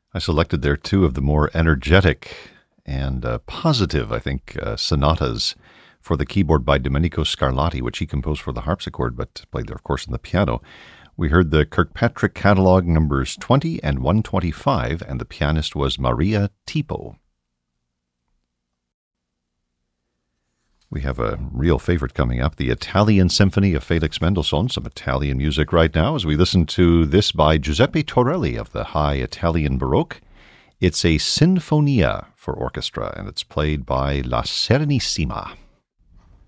I selected there two of the more energetic and positive, I think, sonatas for the keyboard by Domenico Scarlatti, which he composed for the harpsichord, but played there, of course, on the piano. We heard the Kirkpatrick Catalog numbers 20 and 125, and the pianist was Maria Tipo. We have a real favorite coming up, the Italian Symphony of Felix Mendelssohn, some Italian music right now as we listen to this by Giuseppe Torelli of the High Italian Baroque. It's a sinfonia for orchestra, and it's played by La Serenissima.